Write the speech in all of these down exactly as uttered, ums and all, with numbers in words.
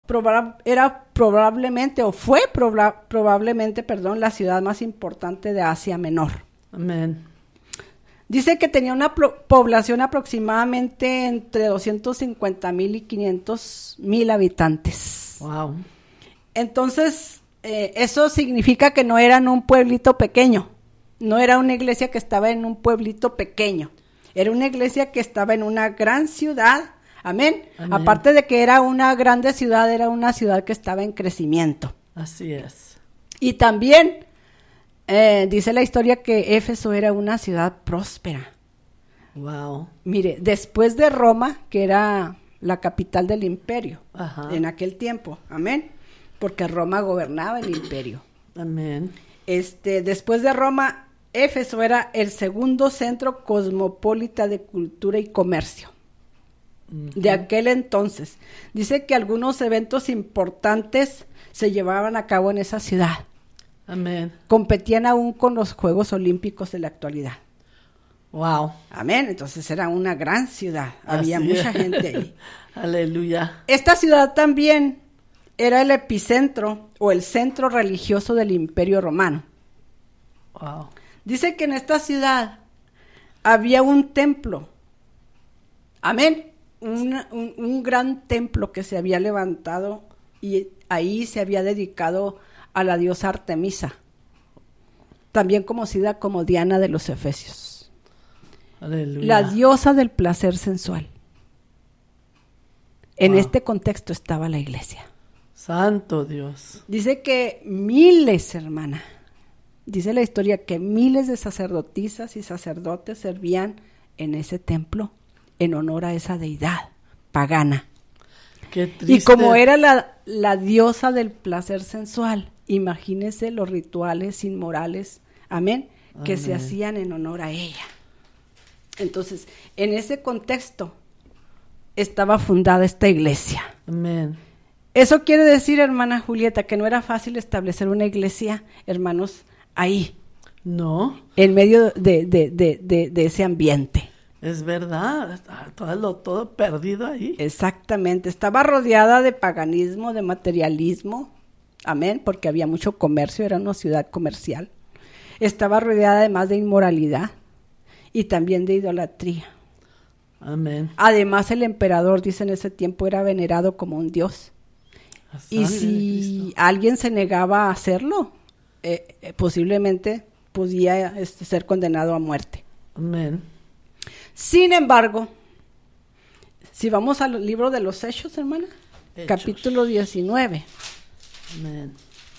proba- era probablemente, o fue proba- probablemente, perdón, la ciudad más importante de Asia Menor. Amén. Dice que tenía una pro- población aproximadamente entre doscientos cincuenta mil y quinientos mil habitantes. Wow. Entonces, eh, eso significa que no eran un pueblito pequeño, no era una iglesia que estaba en un pueblito pequeño, era una iglesia que estaba en una gran ciudad, amén. Amén. Aparte de que era una grande ciudad, era una ciudad que estaba en crecimiento. Así es. Y también eh, dice la historia que Éfeso era una ciudad próspera. Wow. Mire, después de Roma, que era la capital del imperio, Ajá. en aquel tiempo, amén, porque Roma gobernaba el imperio. Amén. Este, después de Roma, Éfeso era el segundo centro cosmopolita de cultura y comercio uh-huh. de aquel entonces. Dice que algunos eventos importantes se llevaban a cabo en esa ciudad. Amén. Competían aún con los Juegos Olímpicos de la actualidad. Wow. Amén. Entonces era una gran ciudad. Había Así mucha es. gente ahí. Aleluya. Esta ciudad también era el epicentro o el centro religioso del Imperio Romano. Wow. Dice que en esta ciudad había un templo. Amén. Una, un, un gran templo que se había levantado y ahí se había dedicado a la diosa Artemisa, también conocida como Diana de los Efesios. Aleluya. La diosa del placer sensual. En Wow. este contexto estaba la iglesia. Santo Dios. Dice que miles, hermana, dice la historia que miles de sacerdotisas y sacerdotes servían en ese templo en honor a esa deidad pagana. Qué triste. Y como era la, la diosa del placer sensual, imagínese los rituales inmorales, amén, que Amén. se hacían en honor a ella. Entonces, en ese contexto estaba fundada esta iglesia. Amén. Eso quiere decir, hermana Julieta, que no era fácil establecer una iglesia, hermanos, ahí, No, en medio de, de, de, de, de ese ambiente. es verdad. Está todo, lo, todo perdido ahí. Exactamente, estaba rodeada de paganismo, de materialismo, amén, porque había mucho comercio, era una ciudad comercial. Estaba rodeada además de inmoralidad y también de idolatría. Amén. Además, el emperador, dice, en ese tiempo era venerado como un dios. La Y sangre de si Cristo. alguien se negaba a hacerlo, eh, eh, posiblemente podía este, ser condenado a muerte. Amén. Sin embargo, si vamos al libro de los Hechos, hermana, Hechos. capítulo diecinueve, Amén.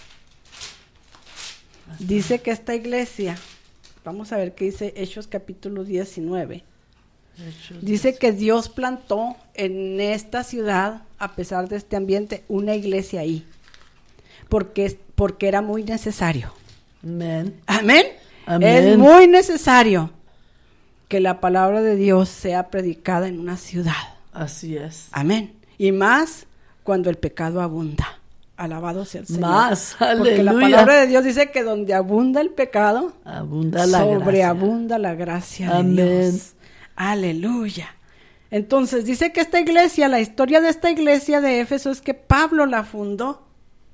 dice que esta iglesia, vamos a ver qué dice Hechos capítulo diecinueve, Hechos dice que Dios plantó en esta ciudad, a pesar de este ambiente, una iglesia ahí, porque, porque era muy necesario. Amén. Amén. Amén. Es muy necesario que la palabra de Dios sea predicada en una ciudad. Así es. Amén. Y más cuando el pecado abunda. Alabado sea el Señor. Más, Porque la aleluya. palabra de Dios dice que donde abunda el pecado, Abunda la sobreabunda la gracia Amén. de Dios. Aleluya. Entonces dice que esta iglesia, la historia de esta iglesia de Éfeso es que Pablo la fundó.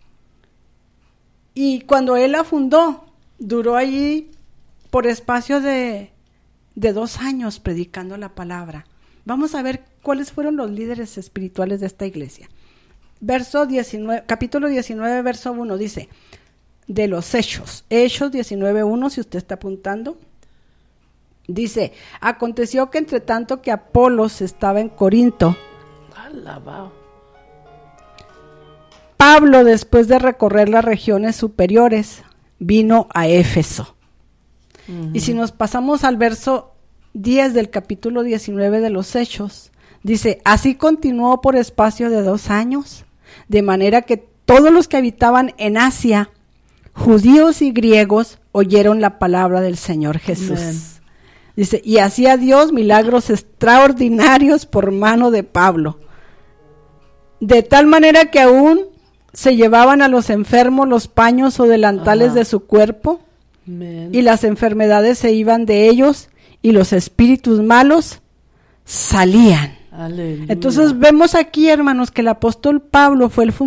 Y cuando él la fundó, duró allí por espacio de, de dos años predicando la palabra. Vamos a ver cuáles fueron los líderes espirituales de esta iglesia. Verso diecinueve, capítulo diecinueve, verso uno, dice, de los Hechos, Hechos diecinueve uno, si usted está apuntando, dice, aconteció que entre tanto que Apolos estaba en Corinto, Alabado. Pablo, después de recorrer las regiones superiores, vino a Éfeso. Uh-huh. Y si nos pasamos al verso diez del capítulo diecinueve de los Hechos, dice, así continuó por espacio de dos años, de manera que todos los que habitaban en Asia, judíos y griegos, oyeron la palabra del Señor Jesús. Amén. Dice, y hacía Dios milagros extraordinarios por mano de Pablo, de tal manera que aún se llevaban a los enfermos los paños o delantales Ajá. de su cuerpo, Amén. Y las enfermedades se iban de ellos, y los espíritus malos salían. Aleluya. Entonces vemos aquí, hermanos, que el apóstol Pablo fue el fundador